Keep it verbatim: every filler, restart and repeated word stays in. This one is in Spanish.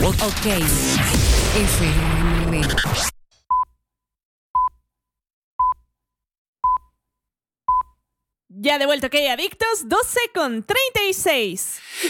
Ok. F M B. Ya de vuelta, ok, adictos, doce con treinta y seis.